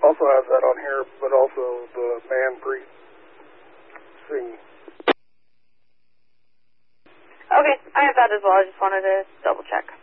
Also have that on here, but also the man priest singing. Okay, I have that as well. I just wanted to double check.